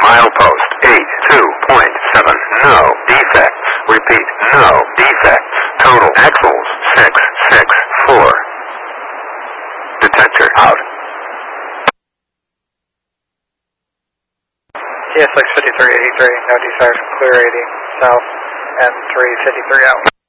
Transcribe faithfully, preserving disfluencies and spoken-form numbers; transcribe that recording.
Milepost eight two point seven, no defects. Repeat, no defects. Total axles six six four. Detector out. T S six fifty-three eighty-three, no defects, clear eighty, south, and three fifty-three out.